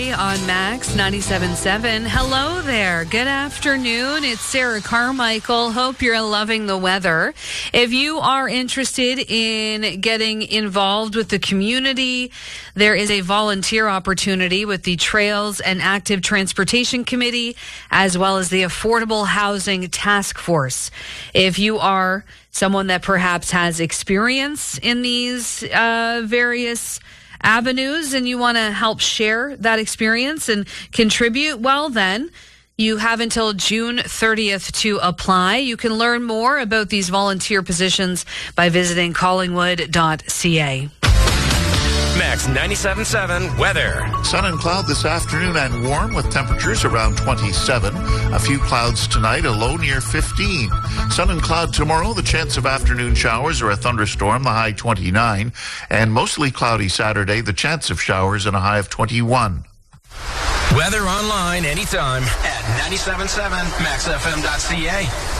Day on Max 97.7. Hello there. Good afternoon. It's Sarah Carmichael. Hope you're loving the weather. If you are interested in getting involved with the community, there is a volunteer opportunity with the Trails and Active Transportation Committee, as well as the Affordable Housing Task Force. If you are someone that perhaps has experience in these various avenues and you want to help share that experience and contribute, well then, you have until June 30th to apply. You can learn more about these volunteer positions by visiting collingwood.ca. Max 97.7 weather. Sun and cloud this afternoon and warm with temperatures around 27. A few clouds tonight, a low near 15. Sun and cloud tomorrow, the chance of afternoon showers or a thunderstorm, the high 29. And mostly cloudy Saturday, the chance of showers and a high of 21. Weather online anytime at 97.7maxfm.ca.